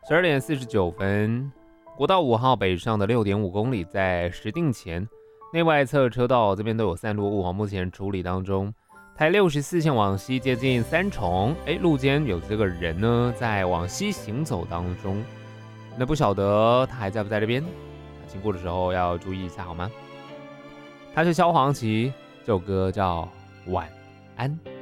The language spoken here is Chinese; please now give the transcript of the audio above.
12点49分，国道5号北上的6.5公里，在石碇前内外侧车道这边都有散落物，目前处理当中。台64线往西接近三重，路间有这个人呢在往西行走当中，那不晓得他还在不在这边？经过的时候要注意一下好吗？他是萧煌奇，这首歌叫《晚安》。